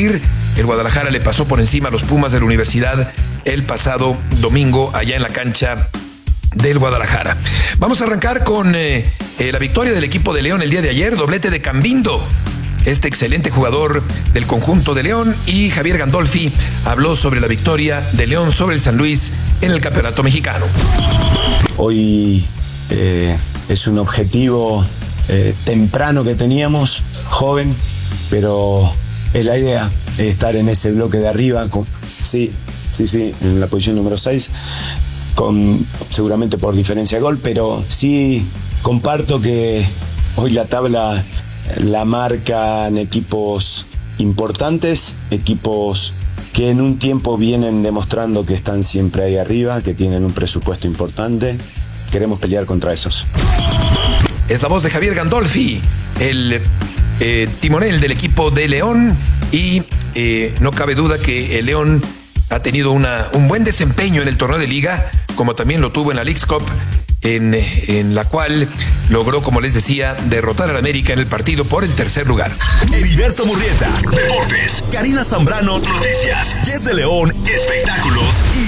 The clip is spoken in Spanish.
repetir. El Guadalajara le pasó por encima a los Pumas de la Universidad el pasado domingo allá en la cancha del Guadalajara. Vamos a arrancar con la victoria del equipo de León el día de ayer, doblete de Cambindo, este excelente jugador del conjunto de León, y Javier Gandolfi habló sobre la victoria de León sobre el San Luis en el Campeonato Mexicano. Hoy es un objetivo temprano que teníamos, joven, pero es la idea, estar en ese bloque de arriba, sí, en la posición número 6, seguramente por diferencia de gol, pero sí comparto que hoy la tabla la marcan equipos importantes, equipos que en un tiempo vienen demostrando que están siempre ahí arriba, que tienen un presupuesto importante. Queremos pelear contra esos. Es la voz de Javier Gandolfi, el timonel del equipo de León, y no cabe duda que el León ha tenido un buen desempeño en el torneo de liga, como también lo tuvo en la Leagues Cup, en la cual logró, como les decía, derrotar al América en el partido por el tercer lugar. Heriberto Murrieta, Deportes. Karina Zambrano, Noticias. Yes de León, Espectáculos.